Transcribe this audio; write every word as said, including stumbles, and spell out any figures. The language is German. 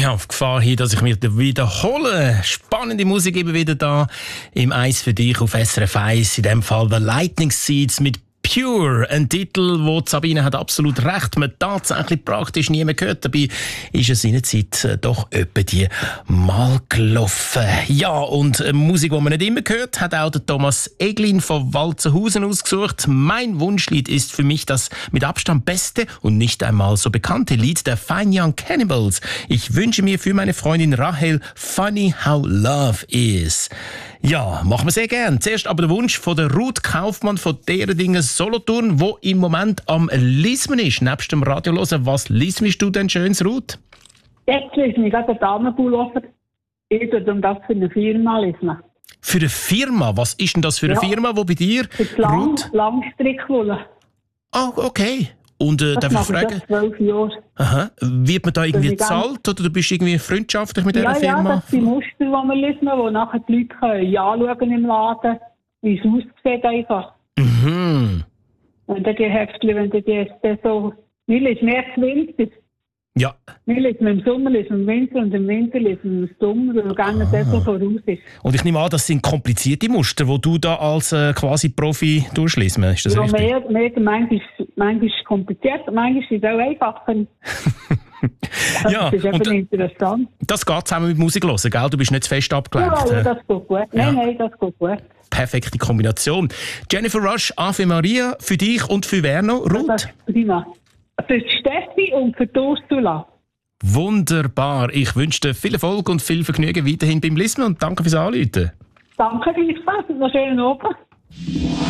Ja, auf Gefahr hin, dass ich mich wiederhole. Spannende Musik eben wieder da im Eis für dich auf S R F eins. In dem Fall The Lightning Seeds mit Pure, ein Titel, wo Sabine hat absolut recht, man tatsächlich praktisch nie mehr gehört. Dabei ist es in der Zeit äh, doch etwa die mal gelaufen. Ja, und äh, Musik, die man nicht immer hört, hat auch der Thomas Eglin von Walzenhausen ausgesucht. Mein Wunschlied ist für mich das mit Abstand beste und nicht einmal so bekannte Lied der Fine Young Cannibals. Ich wünsche mir für meine Freundin Rahel Funny How Love Is. Ja, machen wir sehr gern. Zuerst aber der Wunsch von der Ruth Kaufmann von deren Dinge Solothurn, wo im Moment am Lismen ist, nebst dem Radio hören. Was lismst du denn schönes, Ruth? Jetzt lesen wir gerade den Damenpullover. Ich tue das für eine Firma lesen. Für eine Firma? Was ist denn das für eine ja. Firma, die bei dir... Für die Lang Langstrickwolle. Ah, oh, okay. Und äh, darf ich fragen? Das zwölf Jahre. Aha. Wird man da irgendwie gezahlt oder du bist irgendwie freundschaftlich mit ja, dieser Firma? Ja, das sind Muster, die wir lesen, wo nachher die Leute können anschauen im Laden, wie es aussieht einfach. Mhm. Und dann die Heftchen, wenn du die jetzt so... Wir lesen mehr Winter. Ja. Wir lesen im Sommer, lesen im Winter und im Winter lesen im Sommer, weil gerne das so voraus ist. Und ich nehme an, das sind komplizierte Muster, die du da als äh, quasi Profi durchlesen. Ist das ja, richtig? Mehr, mehr, manchmal, manchmal ist es kompliziert, manchmal ist es auch einfacher. Ja, das ist eben interessant. Das geht zusammen mit Musik hören, gell? Du bist nicht zu fest abgelenkt. Ja, ja, das geht gut. Nein, ja. nein, das geht gut. Perfekte Kombination. Jennifer Rush, Ave Maria, für dich und für Werner. Ruth? Das ist prima. Für die Steffi und für die Ursula. Wunderbar. Ich wünsche dir viel Erfolg und viel Vergnügen weiterhin beim Lismen und danke fürs Anrufen. Danke, gleichfalls und noch schönen Abend.